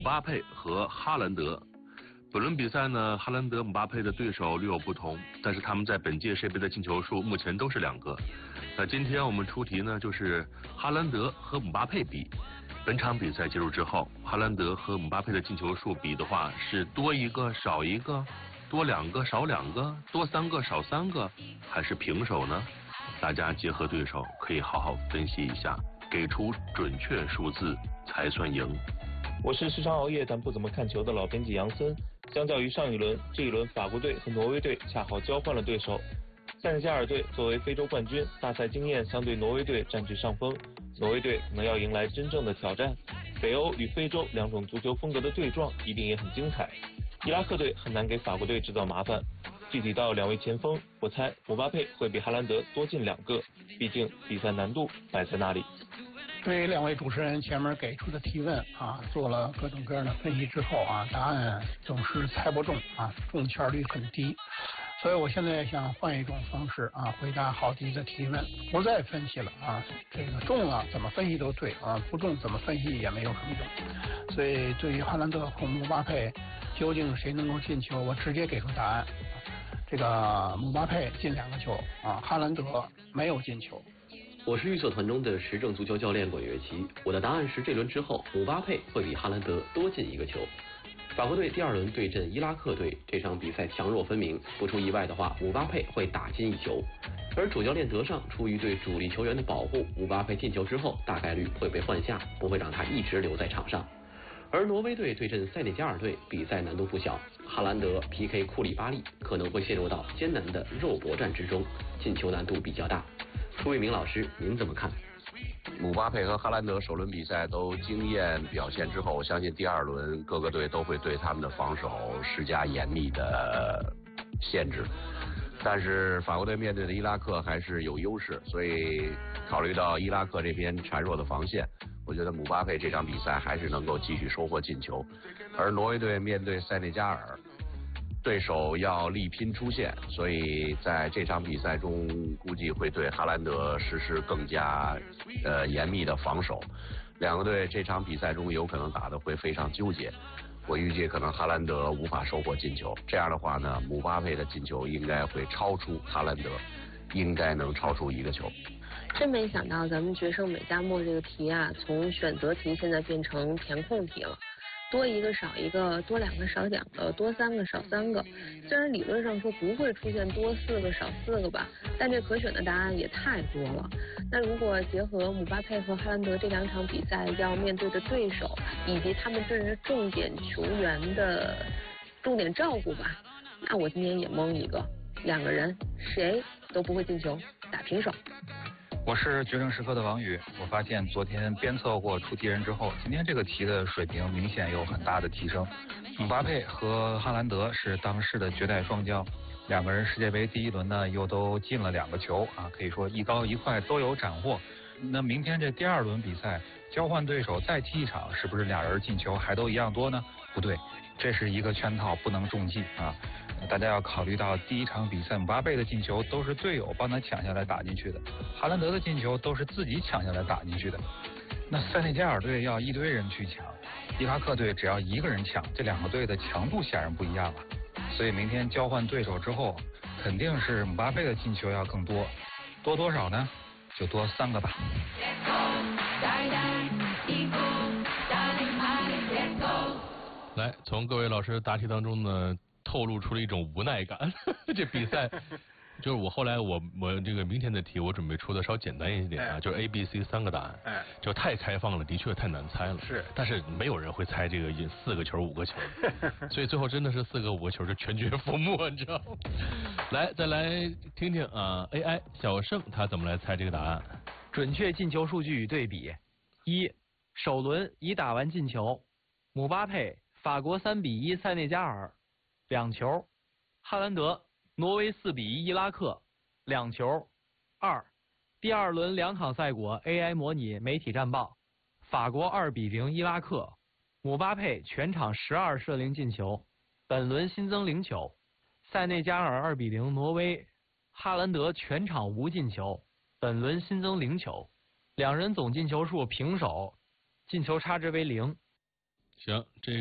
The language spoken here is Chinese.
姆巴佩和哈兰德。本轮比赛呢，哈兰德、姆巴佩的对手略有不同，但是他们在本届世界杯的进球数目前都是2个。那今天我们出题呢，就是哈兰德和姆巴佩比。本场比赛结束之后，哈兰德和姆巴佩的进球数比的话，是多1个少1个，多2个少2个，多3个少3个，还是平手呢？大家结合对手，可以好好分析一下，给出准确数字才算赢。 我是时常熬夜但不怎么看球的老编辑杨森。相较于上一轮，这一轮法国队和挪威队恰好交换了对手。塞内加尔队作为非洲冠军，大赛经验相对挪威队占据上风。挪威队可能要迎来真正的挑战。北欧与非洲2种足球风格的对撞一定也很精彩。伊拉克队很难给法国队制造麻烦。具体到2位前锋，我猜姆巴佩会比哈兰德多进2个，毕竟比赛难度摆在那里。 对2位主持人前面给出的提问做了各种各样的分析之后答案总是猜不中中签率很低，所以我现在想换一种方式回答郝迪的提问，不再分析了这个中了怎么分析都对不中怎么分析也没有什么用。所以对于哈兰德和姆巴佩究竟谁能够进球，我直接给出答案，这个姆巴佩进2个球哈兰德没有进球。 我是预测团中的时政足球教练管乐琪，我的答案是这轮之后姆巴佩会比哈兰德多进1个球。法国队第2轮对阵伊拉克队，这场比赛强弱分明，不出意外的话姆巴佩会打进1球。而主教练德尚出于对主力球员的保护，姆巴佩进球之后大概率会被换下，不会让他一直留在场上。而挪威队对阵塞内加尔队，比赛难度不小，哈兰德 PK 库里巴利可能会陷入到艰难的肉搏战之中，进球难度比较大。朱卫明老师，您怎么看？ 姆巴佩和哈兰德首轮比赛都惊艳表现之后，我相信第2轮各个队都会对他们的防守施加严密的限制。但是法国队面对的伊拉克还是有优势，所以考虑到伊拉克这边孱弱的防线，我觉得姆巴佩这场比赛还是能够继续收获进球。而挪威队面对塞内加尔，对手要力拼出线，所以在这场比赛中估计会对哈兰德实施更加严密的防守。2个队这场比赛中有可能打得会非常纠结，我预计可能哈兰德无法收获进球，这样的话呢，姆巴佩的进球应该会超出哈兰德，应该能超出1个球。 真没想到咱们决胜美加墨这个题从选择题现在变成填空题了，多1个少1个，多2个少2个，多3个少3个。虽然理论上说不会出现多4个少4个吧，但这可选的答案也太多了。那如果结合姆巴佩和哈兰德这2场比赛要面对的对手，以及他们对于重点球员的重点照顾吧，那我今天也蒙一个，2个人谁都不会进球，打平手。 我是决胜时刻的王宇，我发现昨天鞭策过出题人之后，今天这个题的水平明显有很大的提升。姆巴佩和哈兰德是当世的绝代双骄，2个人世界杯第1轮呢又都进了2个球可以说一高一快都有斩获。那明天这第2轮比赛交换对手再踢1场，是不是2人进球还都一样多呢？不对，这是一个圈套，不能中计大家要考虑到第1场比赛姆巴佩的进球都是队友帮他抢下来打进去的，哈兰德的进球都是自己抢下来打进去的。那塞内加尔队要一堆人去抢，伊拉克队只要1个人抢，这2个队的强度显然不一样了。所以明天交换对手之后，肯定是姆巴佩的进球要更多，多多少呢？就多3个吧。 来，从各位老师的答题当中呢，透露出了一种无奈感。这比赛就是我后来我这个明天的题我准备出的稍简单一点就是 A、B、C 3个答案，就太开放了，的确太难猜了。 是， 但是没有人会猜这个4个球5个球，所以最后真的是4个5个球就全军覆没，你知道吗？来，再来听听AI 小盛他怎么来猜这个答案。 准确进球数据与对比：1. 首轮已打完进球，姆巴佩法国3-1塞内加尔2球，哈兰德挪威4-1伊拉克2球。2. 第2轮2场赛果 AI 模拟媒体战报：法国2-0伊拉克，姆巴佩全场12射零进球，本轮新增0球；塞内加尔2-0挪威，哈兰德全场无进球，本轮新增0球，2人总进球数平手，进球差值为0。 行，这